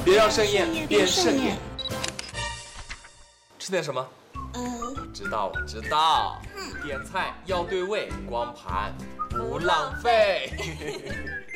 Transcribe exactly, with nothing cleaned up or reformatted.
别让盛宴变盛宴。吃点什么？ 呃， 知道，我知道。点菜要对味，光盘不浪费。